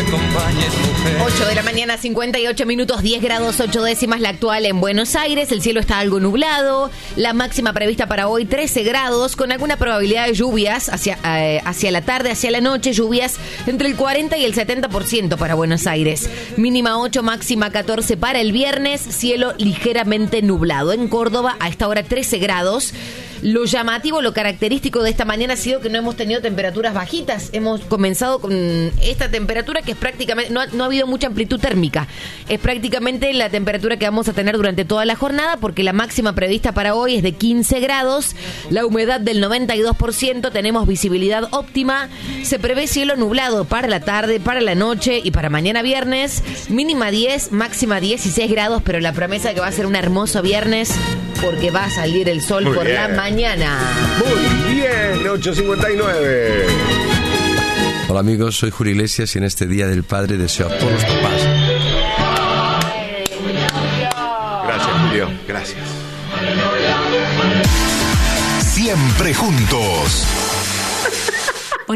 acompañes, mujer. 8 de la mañana, 58 minutos, 10 grados 8 décimas la actual en Buenos Aires. El cielo está algo nublado. La máxima prevista para hoy 13 grados, con alguna probabilidad de lluvias hacia la tarde, hacia la noche. Lluvias entre el 40 y el 70% para Buenos Aires. Mínima 8, máxima 14 para el viernes. Cielo ligeramente nublado. En Córdoba a esta hora 13 grados. Lo llamativo, lo característico de esta mañana ha sido que no hemos tenido temperaturas bajitas. Hemos comenzado con esta temperatura que es prácticamente, no ha habido mucha amplitud térmica. Es prácticamente la temperatura que vamos a tener durante toda la jornada, porque la máxima prevista para hoy es de 15 grados, la humedad del 92%, tenemos visibilidad óptima, se prevé cielo nublado para la tarde, para la noche y para mañana viernes, mínima 10, máxima 16 grados, pero la promesa que va a ser un hermoso viernes porque va a salir el sol por la mañana. Muy bien, 8:59. Hola amigos, soy Julio Iglesias y en este Día del Padre deseo a todos los papás. Gracias, Julio, gracias. Siempre juntos.